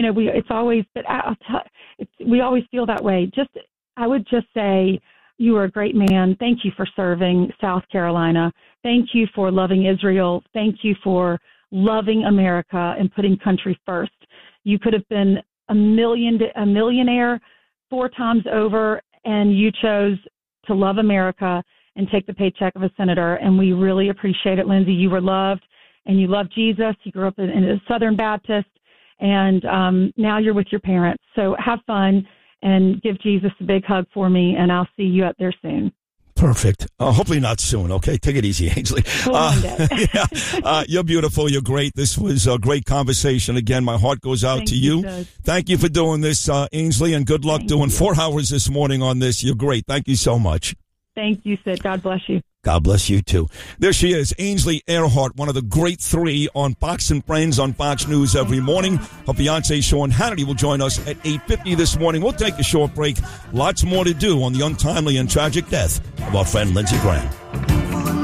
it's always, but we always feel that way. I would just say you are a great man. Thank you for serving South Carolina. Thank you for loving Israel. Thank you for loving America and putting country first. You could have been a millionaire 4 times over, and you chose to love America and take the paycheck of a senator. And we really appreciate it, Lindsay. You were loved, and you love Jesus. You grew up in a Southern Baptist, and now you're with your parents. So have fun and give Jesus a big hug for me, and I'll see you up there soon. Perfect. Hopefully not soon, okay? Take it easy, Ainsley. You're beautiful. You're great. This was a great conversation. Again, my heart goes out to you. Thank you for doing this, Ainsley, and good luck doing 4 hours this morning on this. You're great. Thank you so much. Thank you, Sid. God bless you. God bless you, too. There she is, Ainsley Earhardt, one of the great 3 on Fox and Friends on Fox News every morning. Her fiancé, Sean Hannity, will join us at 8:50 this morning. We'll take a short break. Lots more to do on the untimely and tragic death of our friend Lindsey Graham.